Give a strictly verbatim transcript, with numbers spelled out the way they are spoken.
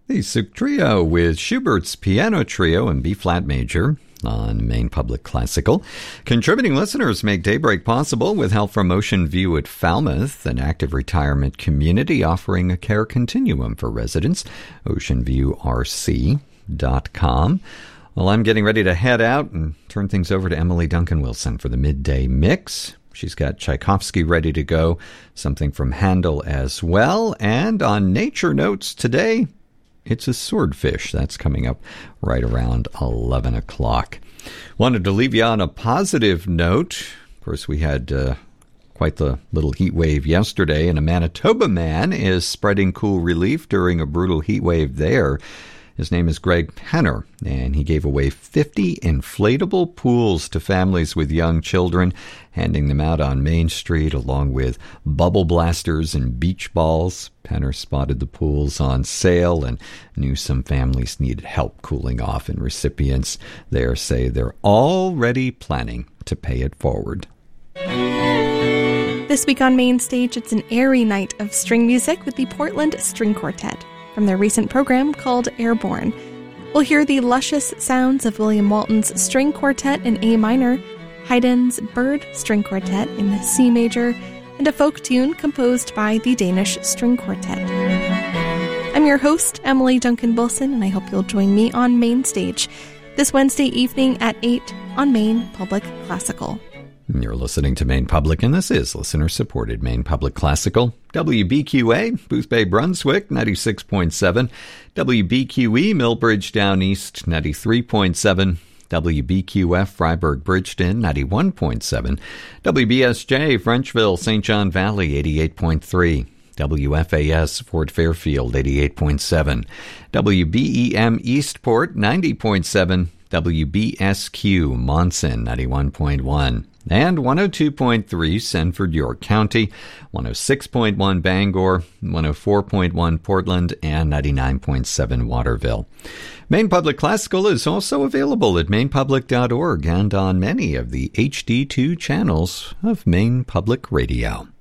The Suk Trio with Schubert's Piano Trio in B-flat major on Maine Public Classical. Contributing listeners make Daybreak possible with help from Ocean View at Falmouth, an active retirement community offering a care continuum for residents. ocean view r c dot com. Well, I'm getting ready to head out and turn things over to Emily Duncan Wilson for the midday mix. She's got Tchaikovsky ready to go, something from Handel as well. And on Nature Notes today, it's a swordfish. That's coming up right around eleven o'clock. Wanted to leave you on a positive note. Of course, we had uh, quite the little heat wave yesterday, and a Manitoba man is spreading cool relief during a brutal heat wave there. His name is Greg Penner, and he gave away fifty inflatable pools to families with young children, handing them out on Main Street along with bubble blasters and beach balls. Penner spotted the pools on sale and knew some families needed help cooling off, and recipients there say they're already planning to pay it forward. This week on Main Stage, it's an airy night of string music with the Portland String Quartet from their recent program called Airborne. We'll hear the luscious sounds of William Walton's String Quartet in A minor, Haydn's Bird String Quartet in C major, and a folk tune composed by the Danish String Quartet. I'm your host, Emily Duncan Wilson, and I hope you'll join me on Main Stage this Wednesday evening at eight on Maine Public Classical. You're listening to Maine Public, and this is listener-supported Maine Public Classical. W B Q A, Booth Bay, Brunswick, ninety-six point seven. W B Q E, Millbridge Down East, ninety-three point seven. W B Q F, Freiburg, Bridgeton, ninety-one point seven. W B S J, Frenchville, Saint John Valley, eighty-eight point three. W F A S, Fort Fairfield, eighty-eight point seven. W B E M, Eastport, ninety point seven. W B S Q, Monson, ninety-one point one. And one oh two point three, Sanford, York County, one oh six point one, Bangor, one oh four point one, Portland, and ninety-nine point seven, Waterville. Maine Public Classical is also available at maine public dot org and on many of the H D two channels of Maine Public Radio.